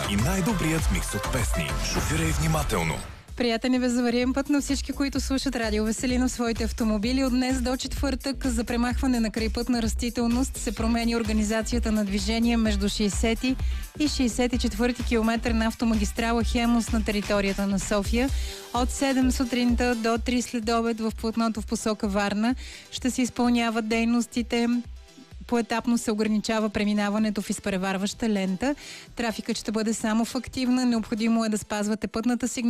и най-добрият микс от песни. Шофирай внимателно. Приятен и безавариен път на всички, които слушат Радио Веселина в своите автомобили. От днес до четвъртък за премахване на крайпътна растителност се промени организацията на движение между 60 и 64 км на автомагистрала Хемус на територията на София. От 7 сутринта до 3 следобед в платното в посока Варна ще се изпълняват дейностите. Поетапно се ограничава преминаването в изпреварваща лента. Трафикът ще бъде само в активна. Необходимо е да спазвате пътната сигнализация